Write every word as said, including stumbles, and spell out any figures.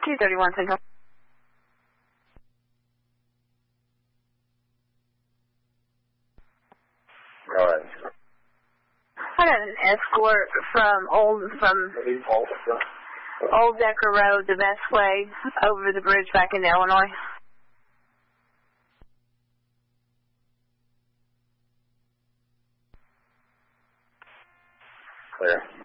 two thirty-one Central. All right. I got an escort from Old from Old Decker Road, the best way over the bridge back into Illinois. Clear.